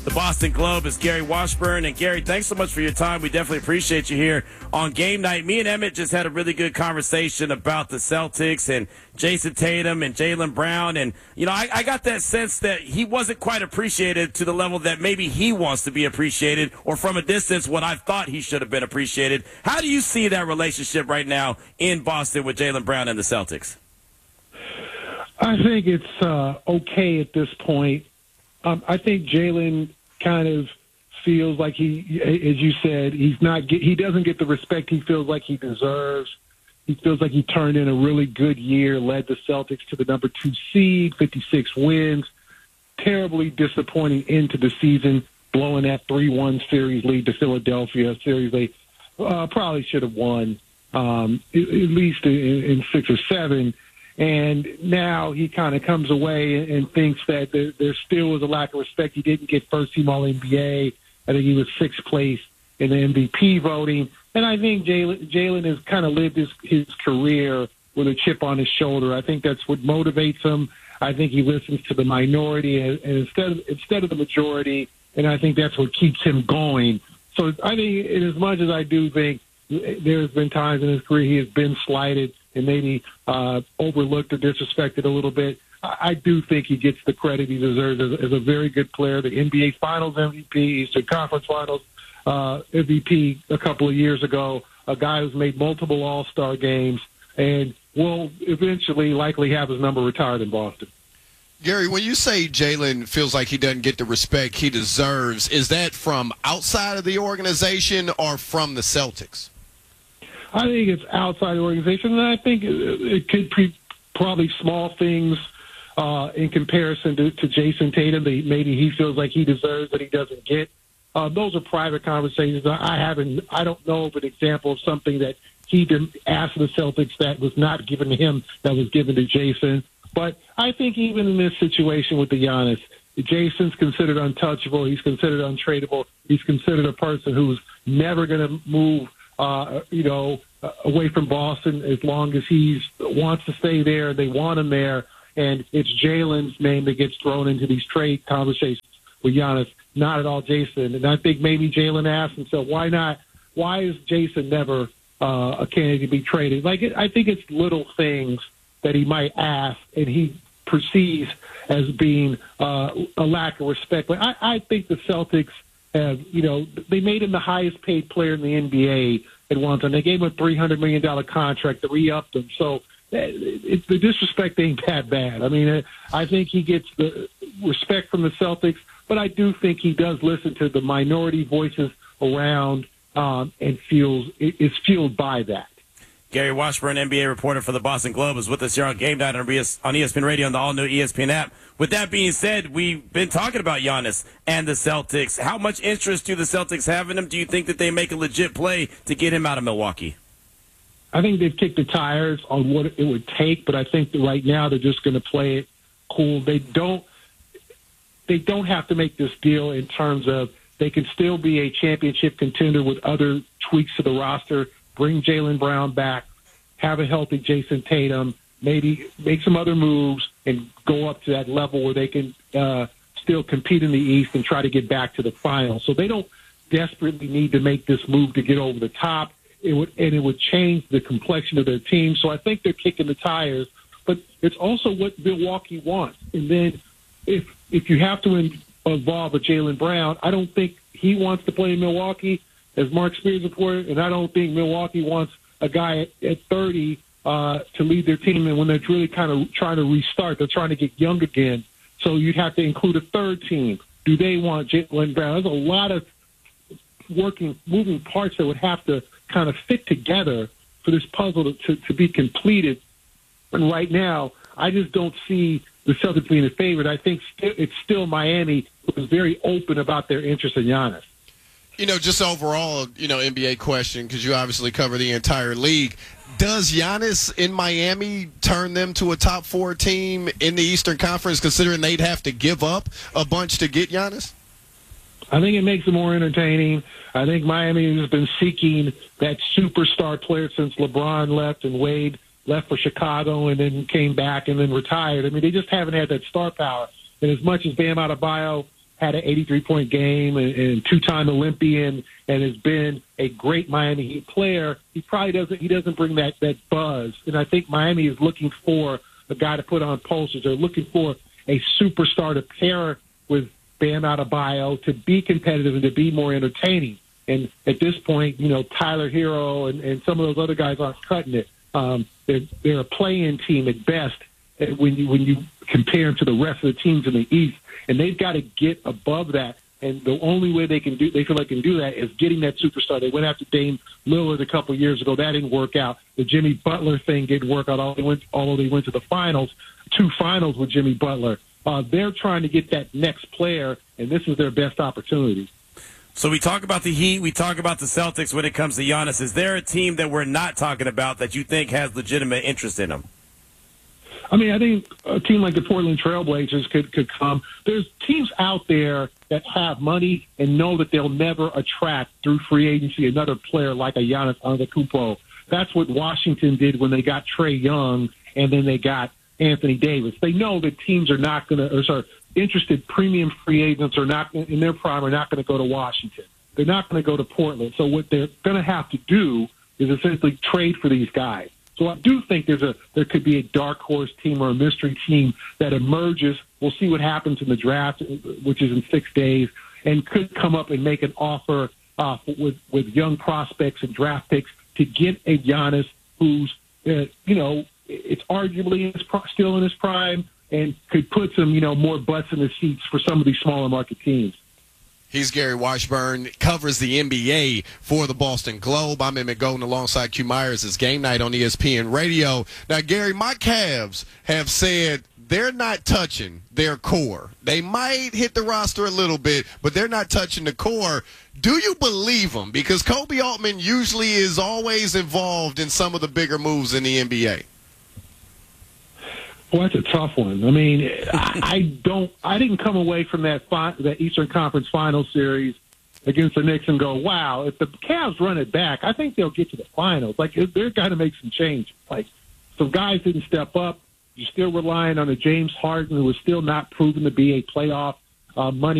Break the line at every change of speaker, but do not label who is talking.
the Boston Globe is Gary Washburn. And Gary, thanks so much for your time. We definitely appreciate you here on Game Night. Me and Emmett just had a really good conversation about the Celtics and Jason Tatum and Jaylen Brown. And, I got that sense that he wasn't quite appreciated to the level that maybe he wants to be appreciated, or from a distance what I thought he should have been appreciated. How do you see that relationship right now in Boston with Jaylen Brown and the Celtics?
I think it's okay at this point. I think Jaylen kind of feels like he, as you said, he doesn't get the respect he feels like he deserves. He feels like he turned in a really good year, led the Celtics to the number 2 seed, 56 wins. Terribly disappointing end to the season, blowing that 3-1 series lead to Philadelphia, a series they probably should have won at least in 6 or 7. And now he kind of comes away and thinks that there still was a lack of respect. He didn't get first-team All-NBA. I think he was 6th place in the MVP voting. And I think Jaylen has kind of lived his career with a chip on his shoulder. I think that's what motivates him. I think he listens to the minority and instead of the majority, and I think that's what keeps him going. So I think, in as much as I do think there's been times in his career he has been slighted and maybe overlooked or disrespected a little bit, I do think he gets the credit he deserves as a very good player. The NBA Finals MVP, Eastern Conference Finals MVP a couple of years ago, a guy who's made multiple All-Star games, and will eventually likely have his number retired in Boston.
Gary, when you say Jaylen feels like he doesn't get the respect he deserves, is that from outside of the organization or from the Celtics?
I think it's outside the organization, and I think it could be probably small things in comparison to Jason Tatum that maybe he feels like he deserves that he doesn't get. Those are private conversations. I don't know of an example of something that he didn't ask the Celtics that was not given to him that was given to Jason. But I think even in this situation with the Giannis, Jason's considered untouchable. He's considered untradeable. He's considered a person who's never going to move away from Boston as long as he wants to stay there. They want him there, and it's Jaylen's name that gets thrown into these trade conversations with Giannis, not at all Jason. And I think maybe Jaylen asked himself, why not? Why is Jason never a candidate to be traded? I think it's little things that he might ask, and he perceives as being a lack of respect. But I think the Celtics have, they made him the highest paid player in the NBA at one time. They gave him a $300 million contract to re-up him. So the disrespect ain't that bad. I mean, I think he gets the respect from the Celtics, but I do think he does listen to the minority voices around and is fueled by that.
Gary Washburn, NBA reporter for the Boston Globe, is with us here on Game Night on ESPN Radio and the all-new ESPN app. With that being said, we've been talking about Giannis and the Celtics. How much interest do the Celtics have in him? Do you think that they make a legit play to get him out of Milwaukee?
I think they've kicked the tires on what it would take, but I think that right now they're just going to play it cool. They don't have to make this deal in terms of they can still be a championship contender with other tweaks to the roster. Bring Jaylen Brown back, have a healthy Jason Tatum, maybe make some other moves and go up to that level where they can still compete in the East and try to get back to the finals. So they don't desperately need to make this move to get over the top. It would change the complexion of their team. So I think they're kicking the tires, but it's also what Milwaukee wants. And then if you have to involve a Jaylen Brown, I don't think he wants to play in Milwaukee, as Mark Spears reported, and I don't think Milwaukee wants a guy at 30 to lead their team. And when they're really kind of trying to restart, they're trying to get young again. So you'd have to include a third team. Do they want Jaylen Brown? There's a lot of moving parts that would have to kind of fit together for this puzzle to be completed. And right now, I just don't see the Celtics being a favorite. I think it's still Miami, who is very open about their interest in Giannis.
Just overall, NBA question, because you obviously cover the entire league. Does Giannis in Miami turn them to a top 4 team in the Eastern Conference, considering they'd have to give up a bunch to get Giannis?
I think it makes it more entertaining. I think Miami has been seeking that superstar player since LeBron left and Wade left for Chicago and then came back and then retired. I mean, they just haven't had that star power. And as much as Bam Adebayo had an 83-point game and two-time Olympian and has been a great Miami Heat player, he doesn't bring that buzz. And I think Miami is looking for a guy to put on posters. They're looking for a superstar to pair with Bam Adebayo to be competitive and to be more entertaining. And at this point, Tyler Hero and some of those other guys aren't cutting it. They're a play-in team at best when you compare them to the rest of the teams in the East. And they've got to get above that. And the only way they feel like can do that is getting that superstar. They went after Dame Lillard a couple of years ago. That didn't work out. The Jimmy Butler thing didn't work out, although they went to the finals, 2 finals with Jimmy Butler. They're trying to get that next player, and this is their best opportunity.
So we talk about the Heat, we talk about the Celtics when it comes to Giannis. Is there a team that we're not talking about that you think has legitimate interest in him?
I mean, I think a team like the Portland Trailblazers could come. There's teams out there that have money and know that they'll never attract through free agency another player like a Giannis Antetokounmpo. That's what Washington did when they got Trae Young and then they got Anthony Davis. They know that teams are not going to, or sorry, interested premium free agents are not in their prime are not going to go to Washington. They're not going to go to Portland. So what they're going to have to do is essentially trade for these guys. So I do think there could be a dark horse team or a mystery team that emerges. We'll see what happens in the draft, which is in 6 days, and could come up and make an offer with young prospects and draft picks to get a Giannis who's, it's arguably still in his prime and could put some, more butts in the seats for some of these smaller market teams.
He's Gary Washburn, covers the NBA for the Boston Globe. I'm Emmett Golden alongside Q Myers. It's Game Night on ESPN Radio. Now, Gary, my Cavs have said they're not touching their core. They might hit the roster a little bit, but they're not touching the core. Do you believe them? Because Kobe Altman usually is always involved in some of the bigger moves in the NBA.
Well, that's a tough one. I mean, I didn't come away from that Eastern Conference Finals series against the Knicks and go, wow, if the Cavs run it back, I think they'll get to the finals. Like, they're got to make some change. Like, some guys didn't step up. You're still relying on a James Harden who is still not proven to be a playoff money